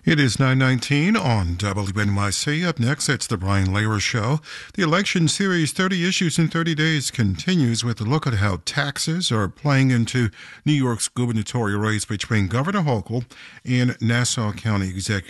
It is 9:19 on WNYC. Up next, it's the Brian Lehrer Show. The election series 30 Issues in 30 Days continues with a look at how taxes are playing into New York's gubernatorial race between Governor Hochul and Nassau County Executive